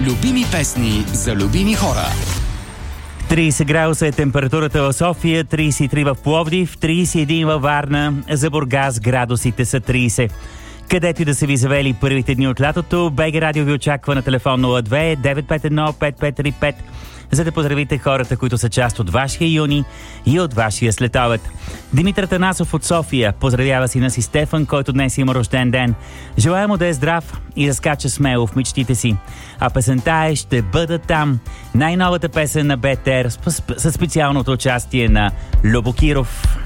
Любими песни за любими хора. 30 градуса е температурата в София, 33 в Пловдив, 31 във Варна, за Бургас градусите са 30. Където и да са ви завели първите дни от лятото, БГ Радио ви очаква на телефон 02 951 5535, за да поздравите хората, които са част от вашия юни и от вашия следобед. Димитър Танасов от София поздравява сина си Стефан, който днес има рожден ден. Желая му да е здрав и да скача смело в мечтите си. А песента е "Ще бъда там", най-новата песен на БТР със специалното участие на Любо Киров.